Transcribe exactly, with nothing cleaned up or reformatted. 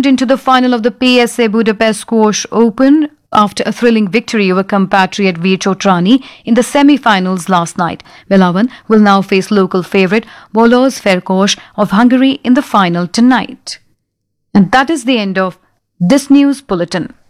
stormed into the final of the P S A Budapest Squash Open after a thrilling victory over compatriot Veer Chotrani in the semi-finals last night. Belawan will now face local favourite Bolos Ferkos of Hungary in the final tonight. And that is the end of this news bulletin.